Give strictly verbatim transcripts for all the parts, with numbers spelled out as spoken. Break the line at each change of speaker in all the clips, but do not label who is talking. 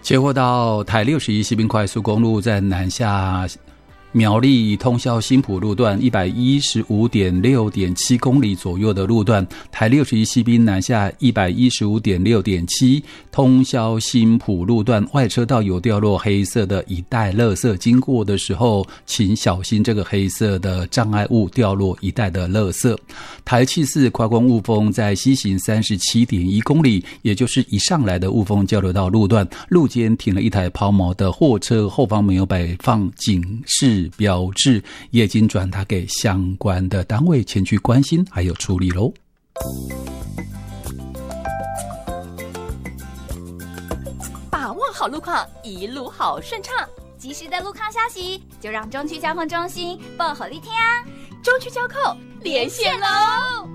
接获到台六十一西滨快速公路在南下苗栗通霄新埔路段一百一十五点六点七公里左右的路段，台六十一西滨南下一百一十五点六点七通霄新埔路段外车道有掉落黑色的一袋垃圾，经过的时候请小心这个黑色的障碍物掉落一袋的垃圾。台七四跨光雾峰在西行三十七点一公里，也就是一上来的雾峰交流道路段，路肩停了一台抛锚的货车，后方没有摆放警示标志，也已经转达给相关的单位前去关心还有处理咯。
把握好路况，一路好顺畅。及时的路况消息，就让中区交通中心报给你听。中区交控连线喽！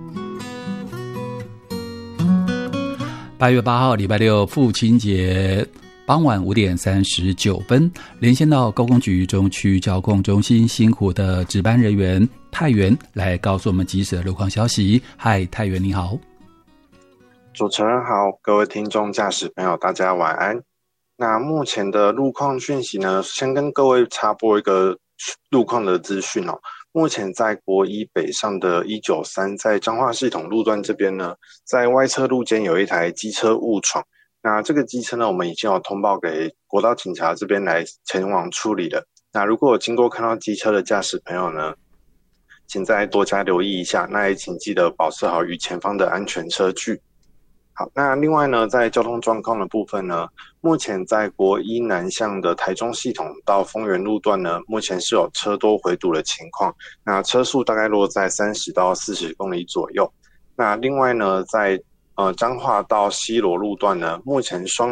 八月八号礼拜六父亲节傍晚五点三十九分，连线到高工局中区交控中心辛苦的值班人员泰元来告诉我们及时的路况消息。嗨，泰元你好。
主持人好，各位听众驾驶朋友大家晚安。那目前的路况讯息呢，先跟各位插播一个路况的资讯哦。目前在国一北上的一九三，在彰化系统路段这边呢，在外侧路间有一台机车误闯。那这个机车呢，我们已经有通报给国道警察这边来前往处理了。那如果有经过看到机车的驾驶朋友呢，请再多加留意一下，那也请记得保持好与前方的安全车距。好，那另外呢，在交通状况的部分呢，目前在国一南向的台中系统到丰原路段呢，目前是有车多回堵的情况，那车速大概落在三十到四十公里左右。那另外呢，在呃彰化到西螺路段呢，目前双